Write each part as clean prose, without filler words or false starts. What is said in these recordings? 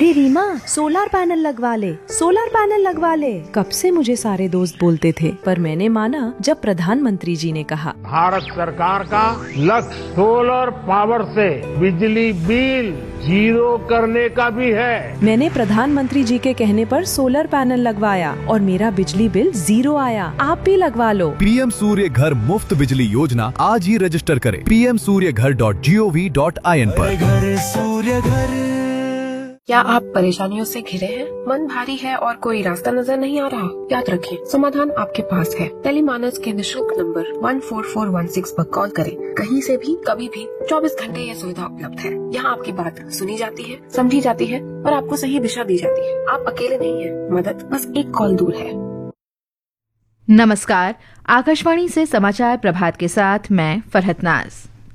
अरे Reema, solar panel लगवा ले, सोलर पैनल लगवा ले। कब से मुझे सारे दोस्त बोलते थे, पर मैंने माना जब प्रधानमंत्री जी ने कहा। भारत सरकार का लक्ष्य सोलर पावर से बिजली बिल जीरो करने का भी है। मैंने प्रधानमंत्री जी के कहने पर सोलर पैनल लगवाया और मेरा बिजली बिल 0 आया। आप भी लगवा लो। पीएम सूर्य घर मुफ्त बिजली योजना आज ही रजिस्टर करें pmsuryaghar.gov.in पर। घर सूर्य घर। क्या आप परेशानियों से घिरे हैं? मन भारी है और कोई रास्ता नजर नहीं आ रहा? याद रखें, समाधान आपके पास है। टेलीमानस के निःशुल्क नंबर 14416 पर कॉल करें। कहीं से भी, कभी भी, 24 घंटे ये सुविधा उपलब्ध है। यहाँ आपकी बात सुनी जाती है, समझी जाती है और आपको सही दिशा दी जाती है। आप अकेले नहीं हैं, मदद बस एक कॉल दूर है। नमस्कार, आकाशवाणी से समाचार प्रभात के साथ मैं फरहत नाज।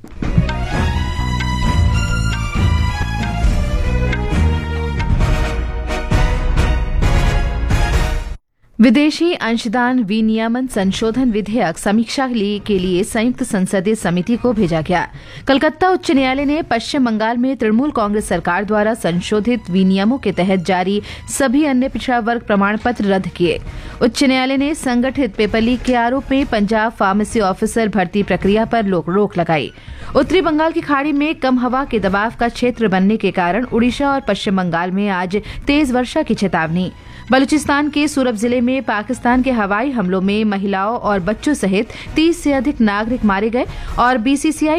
विदेशी अंशदान विनियमन संशोधन विधेयक समीक्षा के लिए संयुक्त संसदीय समिति को भेजा गया। कलकत्ता उच्च न्यायालय ने पश्चिम बंगाल में तृणमूल कांग्रेस सरकार द्वारा संशोधित विनियमों के तहत जारी सभी अन्य पिछड़ा वर्ग प्रमाण पत्र रद्द किए। उच्च न्यायालय ने संगठित पेपर लीक के आरोप में पंजाब फार्मेसी ऑफिसर भर्ती प्रक्रिया पर रोक लगाई। उत्तरी बंगाल की खाड़ी में कम हवा के दबाव का क्षेत्र बनने के कारण उड़ीसा और पश्चिम बंगाल में आज तेज वर्षा की चेतावनी। बलूचिस्तान के सूरत जिले में पाकिस्तान के हवाई हमलों में महिलाओं और बच्चों सहित 30 से अधिक नागरिक मारे गए और बीसीसीआई